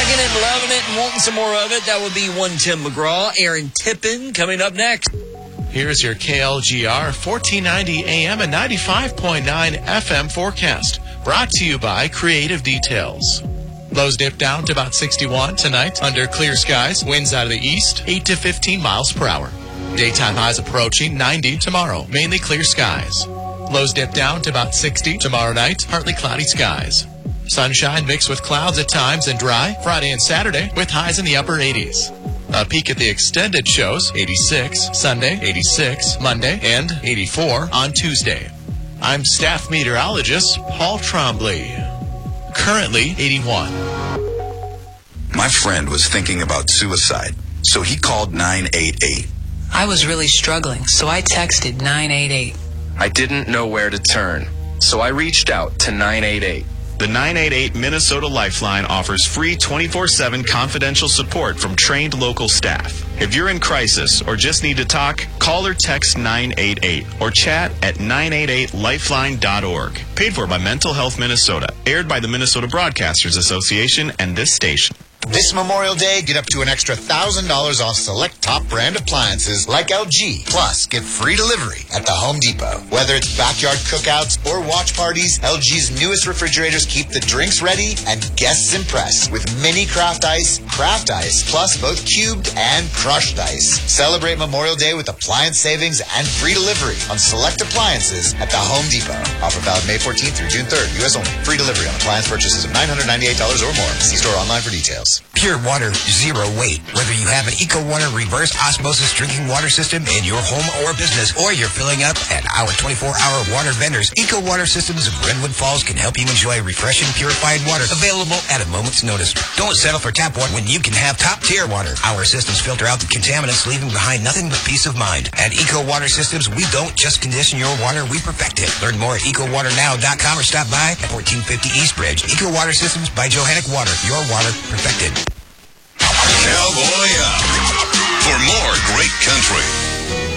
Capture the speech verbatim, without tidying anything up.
Digging it, loving it, and wanting some more of it. That would be one Tim McGraw. Aaron Tippin coming up next. Here's your K L G R fourteen ninety A M and ninety-five point nine F M forecast. Brought to you by Creative Details. Lows dip down to about sixty-one tonight under clear skies. Winds out of the east, eight to fifteen miles per hour. Daytime highs approaching ninety tomorrow. Mainly clear skies. Lows dip down to about sixty tomorrow night. Partly cloudy skies. Sunshine mixed with clouds at times and dry Friday and Saturday with highs in the upper eighties. A peek at the extended shows, eighty-six, Sunday, eighty-six, Monday, and eighty-four on Tuesday. I'm staff meteorologist Paul Trombley. Currently eighty-one. My friend was thinking about suicide, so he called nine eight eight. I was really struggling, so I texted nine eight eight. I didn't know where to turn, so I reached out to nine eight eight. The nine eight eight Minnesota Lifeline offers free twenty-four seven confidential support from trained local staff. If you're in crisis or just need to talk, call or text nine eight eight or chat at nine eight eight lifeline dot org. Paid for by Mental Health Minnesota. Aired by the Minnesota Broadcasters Association and this station. This Memorial Day, get up to an extra one thousand dollars off select top brand appliances like L G. Plus, get free delivery at the Home Depot. Whether it's backyard cookouts or watch parties, L G's newest refrigerators keep the drinks ready and guests impressed with mini craft ice, craft ice, plus both cubed and crushed ice. Celebrate Memorial Day with appliance savings and free delivery on select appliances at the Home Depot. Offer valid May fourteenth through June third. U S only. Free delivery on appliance purchases of nine hundred ninety-eight dollars or more. See store online for details. Pure Water Zero Weight. Whether you have an EcoWater reverse osmosis drinking water system in your home or business, or you're filling up at our twenty-four hour water vendors, EcoWater Systems of Redwood Falls can help you enjoy refreshing, purified water available at a moment's notice. Don't settle for tap water when you can have top-tier water. Our systems filter out the contaminants, leaving behind nothing but peace of mind. At EcoWater Systems, we don't just condition your water, we perfect it. Learn more at eco water now dot com or stop by at fourteen fifty East Bridge. EcoWater Systems by Johannic Water. Your water perfected. Cowboy up for more great country.